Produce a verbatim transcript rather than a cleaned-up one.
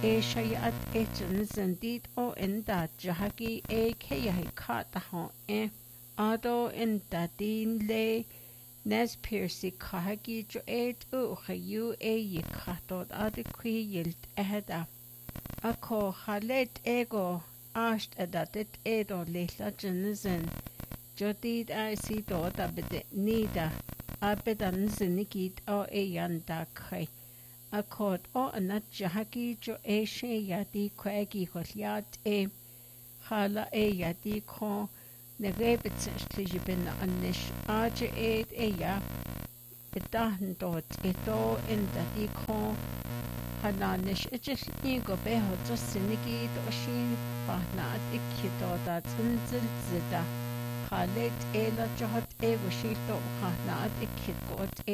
e shayat etchen zendit o enda jahaki e keyahi kataho e ado enda din le nes piercy kahaki jo et u hayu e yikatot adekwi yilt ehda ako halet ego asht edatet edo lehla jenzen jodid a si do da bede nida abedan zinikit o e yanda kai akod o anat jahaki jo e she yadi kwegi holiat e hala e yadi ko negebets slijibin anish aje ed e ya bedahan dot eto in dadi ko hananish ejil nigo beho josinigi do shin bahnat ikito da zinzil zida halet ela jahat e washito hanat ikit got